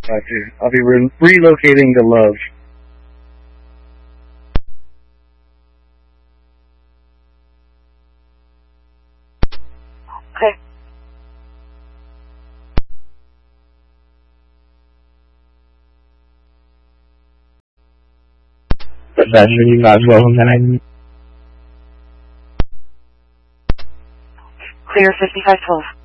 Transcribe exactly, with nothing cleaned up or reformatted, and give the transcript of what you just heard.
Gotcha. I'll be re- relocating to Love. Okay. But then you got as well, and then I... Clear fifty-five twelve.